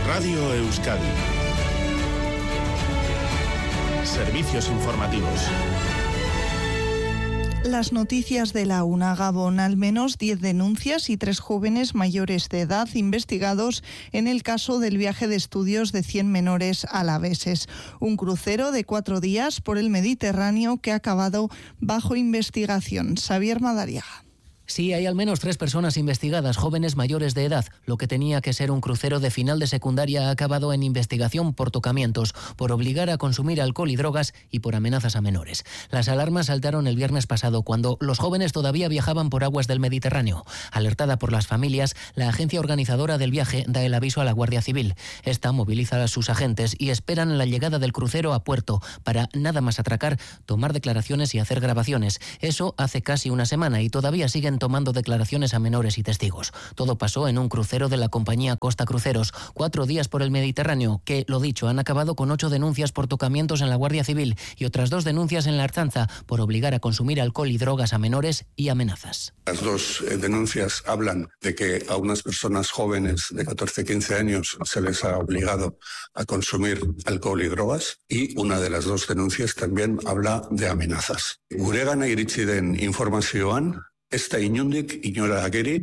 Radio Euskadi. Servicios informativos. Las noticias de la UNA. Gabón, al menos 10 denuncias y 3 jóvenes mayores de edad investigados en el caso del viaje de estudios de 100 menores alaveses. Un crucero de 4 días por el Mediterráneo que ha acabado bajo investigación. Xavier Madariaga. Sí, hay al menos 3 personas investigadas, jóvenes mayores de edad. Lo que tenía que ser un crucero de final de secundaria ha acabado en investigación por tocamientos, por obligar a consumir alcohol y drogas y por amenazas a menores. Las alarmas saltaron el viernes pasado cuando los jóvenes todavía viajaban por aguas del Mediterráneo. Alertada por las familias, la agencia organizadora del viaje da el aviso a la Guardia Civil. Esta moviliza a sus agentes y esperan la llegada del crucero a puerto para nada más atracar, tomar declaraciones y hacer grabaciones. Eso hace casi una semana y todavía siguen tomando declaraciones a menores y testigos. Todo pasó en un crucero de la compañía Costa Cruceros. 4 días por el Mediterráneo que, lo dicho, han acabado con 8 denuncias por tocamientos en la Guardia Civil y otras 2 denuncias en la Archanza por obligar a consumir alcohol y drogas a menores y amenazas. Las 2 denuncias hablan de que a unas personas jóvenes de 14-15 años se les ha obligado a consumir alcohol y drogas, y una de las 2 denuncias también habla de amenazas. Guregana iritsi den informazioan ez da inondik inora ageri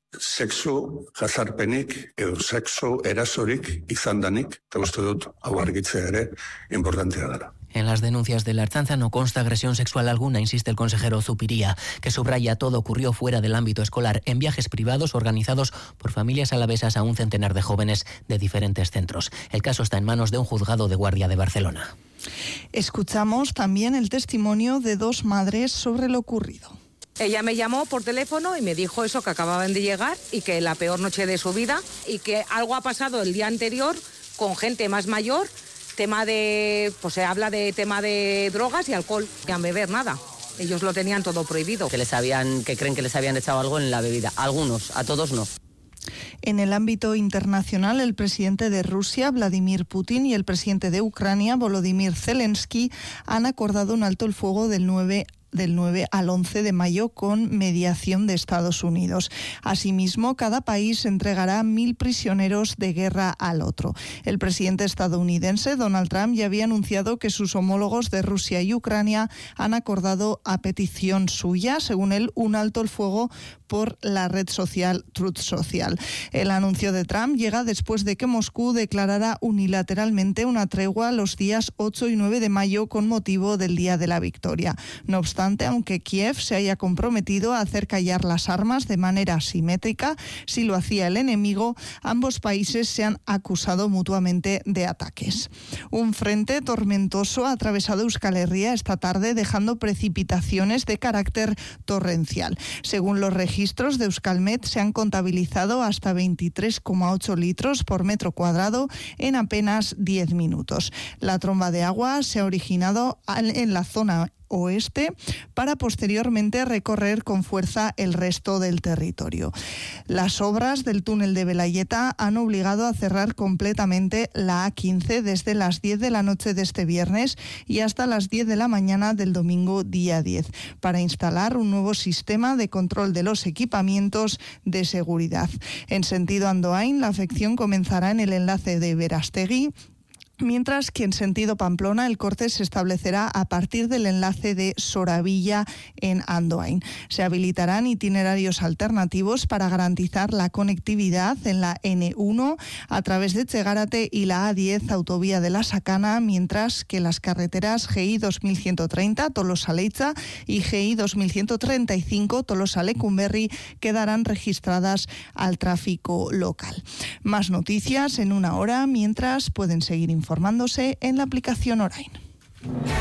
sexu jazarpenik edo sexu erasorik izan danik, eta uste dut hau argitzea ere importantea dela. En las denuncias de la Archanza no consta agresión sexual alguna, insiste el consejero Zupiría, que subraya todo ocurrió fuera del ámbito escolar, en viajes privados organizados por familias alavesas a un centenar de jóvenes de diferentes centros. El caso está en manos de un juzgado de guardia de Barcelona. Escuchamos también el testimonio de 2 madres sobre lo ocurrido. Ella me llamó por teléfono y me dijo eso, que acababan de llegar y que la peor noche de su vida y que algo ha pasado el día anterior con gente más mayor, tema de, pues se habla de tema de drogas y alcohol, que a beber nada. Ellos lo tenían todo prohibido. Que creen que les habían echado algo en la bebida. Algunos, a todos no. En el ámbito internacional, el presidente de Rusia, Vladimir Putin, y el presidente de Ucrania, Volodymyr Zelensky, han acordado un alto el fuego del 9 al 11 de mayo con mediación de Estados Unidos. Asimismo, cada país entregará 1.000 prisioneros de guerra al otro. El presidente estadounidense, Donald Trump, ya había anunciado que sus homólogos de Rusia y Ucrania han acordado a petición suya, según él, un alto el fuego por la red social Truth Social. El anuncio de Trump llega después de que Moscú declarara unilateralmente una tregua los días 8 y 9 de mayo con motivo del Día de la Victoria. No obstante, aunque Kiev se haya comprometido a hacer callar las armas de manera asimétrica, si lo hacía el enemigo, ambos países se han acusado mutuamente de ataques. Un frente tormentoso ha atravesado Euskal Herria esta tarde, dejando precipitaciones de carácter torrencial. Según los registros de Euskalmet, se han contabilizado hasta 23,8 litros por metro cuadrado en apenas 10 minutos. La tromba de agua se ha originado en la zona oeste para posteriormente recorrer con fuerza el resto del territorio. Las obras del túnel de Belayeta han obligado a cerrar completamente la A15 desde las 10 de la noche de este viernes y hasta las 10 de la mañana del domingo día 10 para instalar un nuevo sistema de control de los equipamientos de seguridad. En sentido Andoain, la afección comenzará en el enlace de Berastegui, mientras que en sentido Pamplona el corte se establecerá a partir del enlace de Soravilla en Andoain. Se habilitarán itinerarios alternativos para garantizar la conectividad en la N1 a través de Txegárate y la A10 autovía de la Sakana, mientras que las carreteras GI 2130 Tolosa-Leitza y GI 2135 Tolosa-Lecumberri quedarán registradas al tráfico local. Más noticias en una hora, mientras pueden seguir informándose en la aplicación Orain.